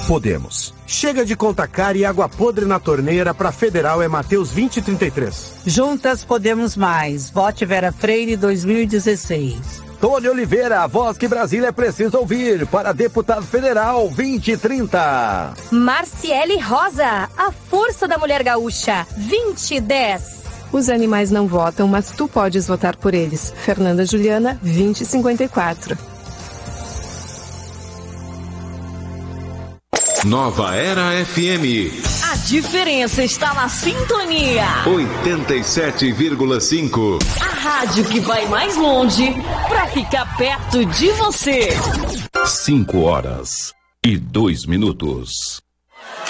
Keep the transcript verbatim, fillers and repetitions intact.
Podemos. Chega de conta cara e água podre na torneira. Para Federal é Mateus vinte e trinta e três. Juntas podemos mais. Vote Vera Freire dois mil e dezesseis. Tony Oliveira, a voz que Brasília precisa ouvir. Para deputado federal vinte e trinta. Marciele Rosa, a força da mulher gaúcha, vinte e dez. Os animais não votam, mas tu podes votar por eles. Fernanda Juliana, vinte e cinquenta e quatro. Nova Era F M. A diferença está na sintonia. oitenta e sete vírgula cinco. A rádio que vai mais longe para ficar perto de você. Cinco horas e dois minutos.